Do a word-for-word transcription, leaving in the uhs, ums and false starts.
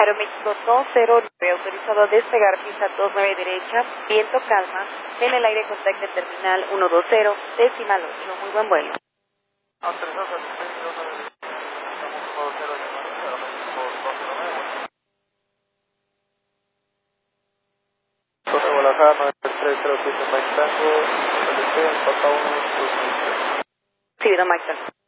Aeroméxico dos cero nueve, autorizado a despegar pista dos nueve derecha, viento calma, en el aire contacto terminal uno dos cero, decimal ocho, muy buen vuelo. Autorizado a despegar uno dos cero, Aeroméxico dos cero nueve. Torre Guadalajara nueve tres cero siete Mike Tango, F L C, Papa uno dos mil tres. Sí, don Michael.